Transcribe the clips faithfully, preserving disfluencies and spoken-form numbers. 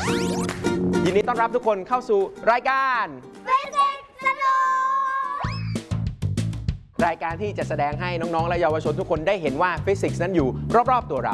ยินดีต้อนรับทุกคนเข้าสู่รายการฟิสิกส์สนุกรายการที่จะแสดงให้น้องๆและเยาวชนทุกคนได้เห็นว่าฟิสิกส์นั้นอยู่รอบๆตัวเรา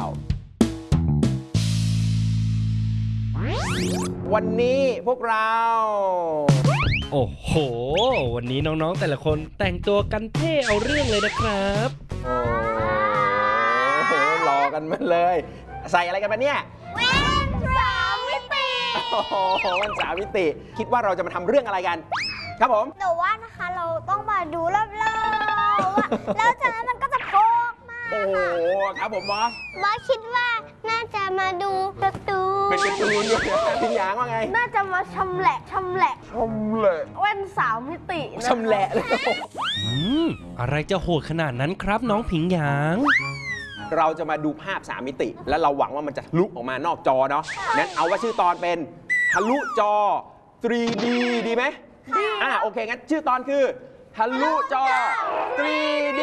วันนี้พวกเราโอ้โหวันนี้น้องๆแต่ละคนแต่งตัวกันเท่เอาเรื่องเลยนะครับโอ้โหรอกันมาเลยใส่อะไรกันมาเนี่ยแว่นสามมิติโอ้โหแว่นสามมิติคิดว่าเราจะมาทำเรื่องอะไรกันครับผมหนูว่านะคะเราต้องมาดูรอบๆว่าแล้วจากนั้นมันก็จะโผล่มาโอ้โหครับผมบอสบอสคิดว่าน่าจะมาดูการ์ตูนเป็นการ์ตูนด้วยพิญญางว่าไงน่าจะมาชำแหละชำแหละชำแหละแว่นสามมิติชำแหละเลยอืมอะไรจะโหดขนาดนั้นครับน้องผิงหยางเราจะมาดูภาพสามมิติแล้วเราหวังว่ามันจะทะลุออกมานอกจอเนาะงั้นเอาว่าชื่อตอนเป็นทะลุจอ ทรี ดี ดีไหมอ่าโอเคงั้นชื่อตอนคือทะลุจอ ทรี ดี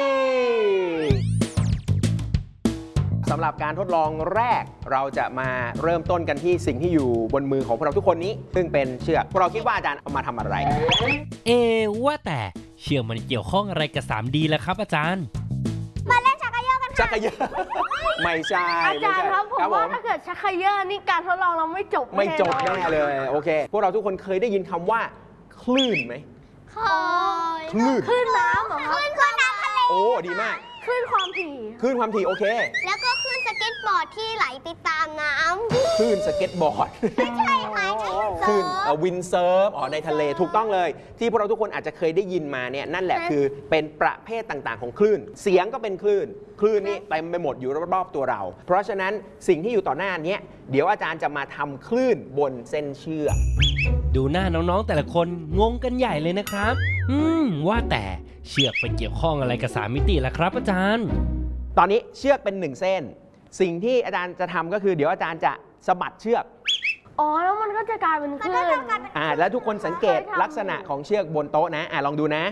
สำหรับการทดลองแรกเราจะมาเริ่มต้นกันที่สิ่งที่อยู่บนมือของพวกเราทุกคนนี้ซึ่งเป็นเชือกพวกเราคิดว่าอาจารย์เอามาทำอะไรเอว่าแต่เชือกมันเกี่ยวข้องอะไรกับ ทรี ดี ล่ะครับอาจารย์มาเล่นชักเขย่อกันค่ะชักเขย่อไม่ใช่อาจารย์ครับผมว่าถ้าเกิดชักเขย่อนี่การทดลองเราไม่จบไม่จบแน่เลยโอเคพวกเราทุกคนเคยได้ยินคำว่าคลื่นไหมเคยคลื่นคลื่นน้ำเหรอคลื่นน้ำทะเลโอ้ดีมากคลื่นความถี่คลื่นความถี่โอเคแล้วก็คลื่นสเก็ตบอร์ดที่ไหลไปตามน้ำคลื่นสเก็ตบอร์ดไม่ใช่ไหมคลื่นวินเซิร์ฟอ๋อในทะเลถูกต้องเลยที่พวกเราทุกคนอาจจะเคยได้ยินมาเนี่ยนั่นแหละคือเป็นประเภทต่างๆของคลื่นเสียงก็เป็นคลื่นคลื่นนี่เต็มไปหมดอยู่รอบๆตัวเราเพราะฉะนั้นสิ่งที่อยู่ต่อหน้านี้เดี๋ยวอาจารย์จะมาทำคลื่นบนเส้นเชือกดูหน้าน้องๆแต่ละคนงงกันใหญ่เลยนะครับอืมว่าแต่เชือกไปเกี่ยวข้องอะไรกับสามมิติล่ะครับอาจารย์ตอนนี้เชือกเป็นหนึ่งเส้นสิ่งที่อาจารย์จะทำก็คือเดี๋ยวอาจารย์จะสะบัดเชือกอ๋อแล้วมันก็จะกลายเป็นคลื่นอ่าแล้วทุกคนสังเกตลักษณะของเชือกบนโต๊ะนะอ่าลองดูนะ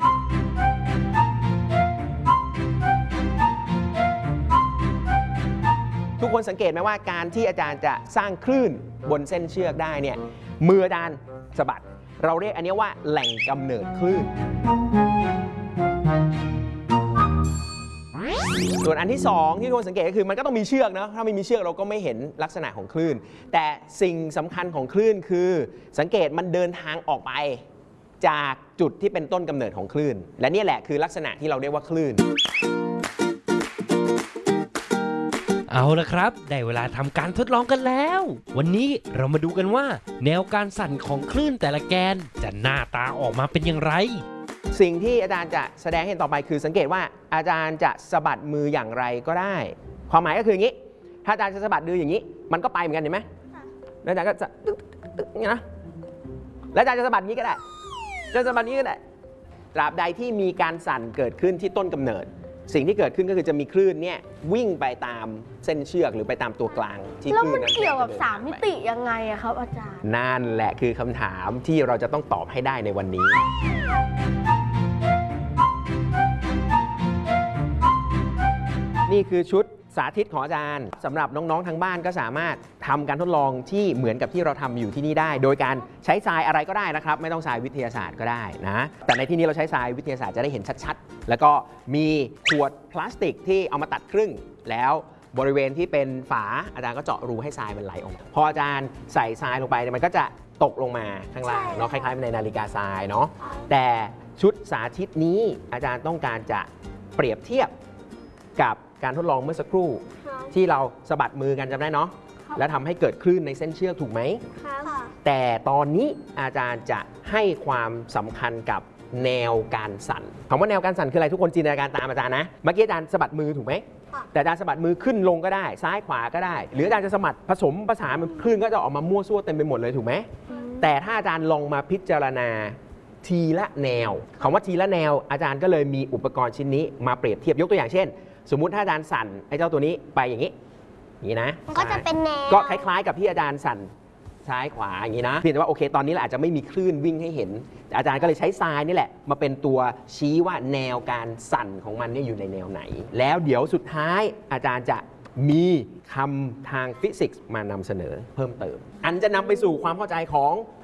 ทุกคนสังเกตไหมว่าการที่อาจารย์จะสร้างคลื่นบนเส้นเชือกได้เนี่ยมืออาจารย์สะบัดเราเรียกอันนี้ว่าแหล่งกำเนิดคลื่นส่วนอันที่สองที่ทุกคนสังเกตก็คือมันก็ต้องมีเชือกนะถ้าไม่มีเชือกเราก็ไม่เห็นลักษณะของคลื่นแต่สิ่งสำคัญของคลื่นคือสังเกตมันเดินทางออกไปจากจุดที่เป็นต้นกำเนิดของคลื่นและนี่แหละคือลักษณะที่เราเรียกว่าคลื่นเอาละครับได้เวลาทำการทดลองกันแล้ววันนี้เรามาดูกันว่าแนวการสั่นของคลื่นแต่ละแกนจะหน้าตาออกมาเป็นอย่างไรสิ่งที่อาจารย์จะแสดงให้เห็นต่อไปคือสังเกตว่าอาจารย์จะสะบัดมืออย่างไรก็ได้ความหมายก็คืออย่างนี้ถ้าอาจารย์จะสะบัดมืออย่างนี้มันก็ไปเหมือนกันเห็นไหมแล้วอาจารย์ก็จะตึ๊กตึ๊กอย่างนี้นะแล้วอาจารย์จะสะบัดนี้ก็ได้จะสะบัดนี้ก็ได้ตราบใดที่มีการสั่นเกิดขึ้นที่ต้นกำเนิดสิ่งที่เกิดขึ้นก็คือจะมีคลื่นเนี่ยวิ่งไปตามเส้นเชือกหรือไปตามตัวกลางที่คลื่นนั้นแล้วมันเกี่ยวกับสามมิติยังไงอะครับอาจารย์นั่นแหละคือคำถามที่เราจะต้องตอบให้ได้ในวันนี้นี่คือชุดสาธิตของอาจารย์สำหรับน้องๆทางบ้านก็สามารถทำการทดลองที่เหมือนกับที่เราทำอยู่ที่นี่ได้โดยการใช้ทรายอะไรก็ได้นะครับไม่ต้องทรายวิทยาศาสตร์ก็ได้นะแต่ในที่นี้เราใช้ทรายวิทยาศาสตร์จะได้เห็นชัดๆแล้วก็มีขวดพลาสติกที่เอามาตัดครึ่งแล้วบริเวณที่เป็นฝาอาจารย์ก็เจาะรูให้ทรายมันไหลออกพออาจารย์ใส่ทรายลงไปมันก็จะตกลงมาข้างล่างเนาะคล้ายๆในนาฬิกาทรายเนาะแต่ชุดสาธิตนี้อาจารย์ต้องการจะเปรียบเทียบกับการทดลองเมื่อสักครู่ที่เราสะบัดมือกันจำได้เนาะแล้วทำให้เกิดคลื่นในเส้นเชือกถูกไหมแต่ตอนนี้อาจารย์จะให้ความสำคัญกับแนวการสั่นคำว่าแนวการสั่นคืออะไรทุกคนจินตนาการตามอาจารย์นะเมื่อกี้อาจารย์สะบัดมือถูกไหมแต่อาจารย์สะบัดมือขึ้นลงก็ได้ซ้ายขวาก็ได้หรืออาจารย์จะสะบัดผสมผสานคลื่นก็จะออกมามั่วซั่วเต็มไปหมดเลยถูกไหมแต่ถ้าอาจารย์ลองมาพิจารณาทีละแนวคำว่าทีละแนวอาจารย์ก็เลยมีอุปกรณ์ชิ้นนี้มาเปรียบเทียบยกตัวอย่างเช่นสมมุติถ้าอาจารย์สั่นไอ้เจ้าตัวนี้ไปอย่างนี้อย่างนี้นะมันก็จะเป็นแนวก็คล้ายๆกับที่อาจารย์สั่นซ้ายขวาอย่างนี้นะเพียงแต่ว่าโอเคตอนนี้เราอาจจะไม่มีคลื่นวิ่งให้เห็นอาจารย์ก็เลยใช้ทรายนี่แหละมาเป็นตัวชี้ว่าแนวการสั่นของมันเนี่ยอยู่ในแนวไหนแล้วเดี๋ยวสุดท้ายอาจารย์จะมีคำทางฟิสิกส์มานำเสนอเพิ่มเติม อันจะนำไปสู่ความเข้าใจของ